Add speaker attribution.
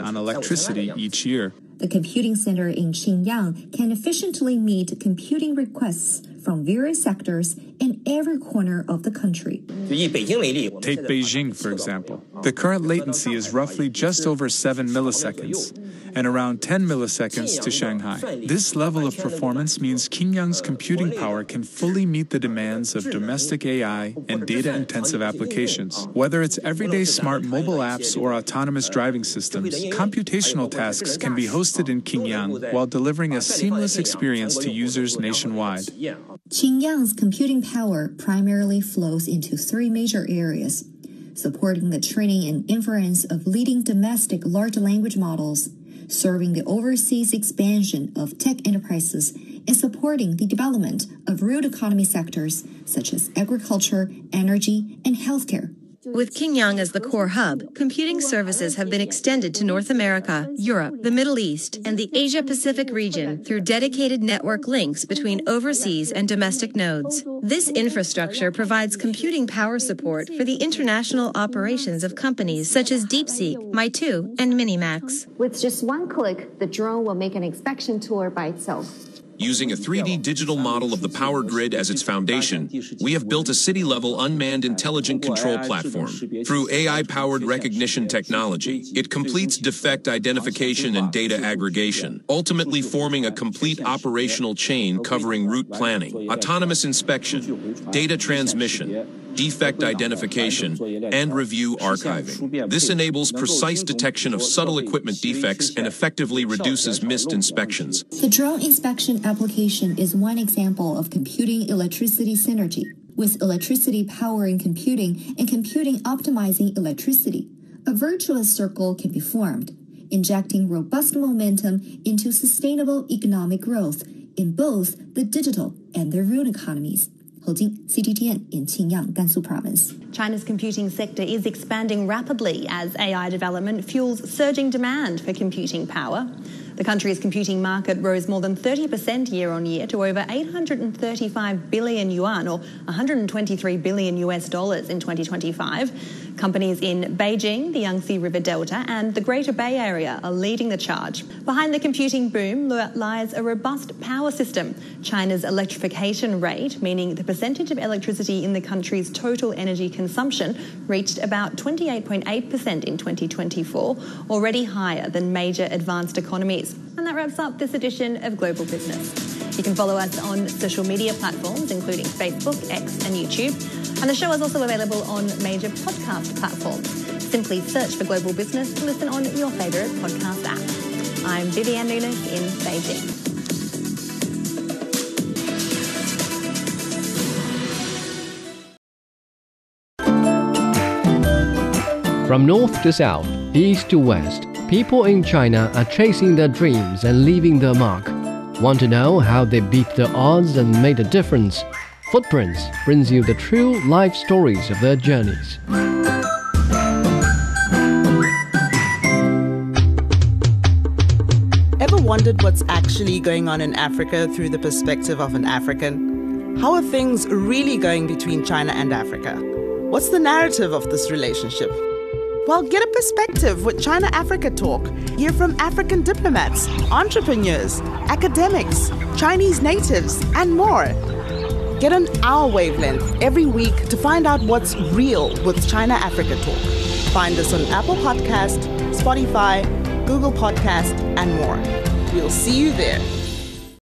Speaker 1: on electricity each year.
Speaker 2: The computing center in Qingyang can efficiently meet computing requests from various sectors in every corner of the country.
Speaker 1: Take Beijing, for example. The current latency is roughly just over 7 milliseconds, and around 10 milliseconds to Shanghai. This level of performance means Qingyang's computing power can fully meet the demands of domestic AI and data-intensive applications. Whether it's everyday smart mobile apps or autonomous driving systems, computational tasks can be hosted in Qingyang while delivering a seamless experience to users nationwide.
Speaker 2: Qingyang's computing power primarily flows into three major areas: supporting the training and inference of leading domestic large language models, serving the overseas expansion of tech enterprises, and supporting the development of real economy sectors such as agriculture, energy, and healthcare.
Speaker 3: With Qingyang as the core hub, computing services have been extended to North America, Europe, the Middle East, and the Asia-Pacific region through dedicated network links between overseas and domestic nodes. This infrastructure provides computing power support for the international operations of companies such as DeepSeek, Meitu, and Minimax.
Speaker 4: With just one click, the drone will make an inspection tour by itself.
Speaker 5: Using a 3D digital model of the power grid as its foundation, we have built a city-level unmanned intelligent control platform. Through AI-powered recognition technology, it completes defect identification and data aggregation, ultimately forming a complete operational chain covering route planning, autonomous inspection, data transmission, defect identification, and review archiving. This enables precise detection of subtle equipment defects and effectively reduces missed inspections.
Speaker 2: The drone inspection application is one example of computing electricity synergy, with electricity powering computing and computing optimizing electricity. A virtuous circle can be formed, injecting robust momentum into sustainable economic growth in both the digital and the real economies. Hou Jing, CGTN in Qingyang, Gansu Province.
Speaker 6: China's computing sector is expanding rapidly as AI development fuels surging demand for computing power. The country's computing market rose more than 30% year-on-year to over 835 billion yuan, or $123 billion in 2025. Companies in Beijing, the Yangtze River Delta, and the Greater Bay Area are leading the charge. Behind the computing boom lies a robust power system. China's electrification rate, meaning the percentage of electricity in the country's total energy consumption, reached about 28.8% in 2024, already higher than major advanced economies. And that wraps up this edition of Global Business. You can follow us on social media platforms, including Facebook, X, and YouTube. And the show is also available on major podcast platforms. Simply search for Global Business to listen on your favourite podcast app. I'm Vivienne Nunes in Beijing.
Speaker 7: From north to south, east to west, people in China are chasing their dreams and leaving their mark. Want to know how they beat the odds and made a difference? Footprints brings you the true life stories of their journeys.
Speaker 8: Ever wondered what's actually going on in Africa through the perspective of an African? How are things really going between China and Africa? What's the narrative of this relationship? Well, get a perspective with China-Africa Talk. Hear from African diplomats, entrepreneurs, academics, Chinese natives, and more. Get on our wavelength every week to find out what's real with China-Africa Talk. Find us on Apple Podcast, Spotify, Google Podcast, and more. We'll see you there.